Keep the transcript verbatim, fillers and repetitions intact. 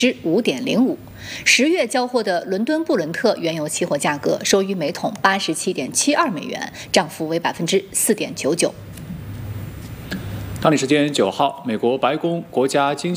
之五点零五。十月交货的伦敦布伦特原油期货价格收于每桶八十七点七二美元，涨幅为百分之四点九九。 当地时间九号，美国白宫国家经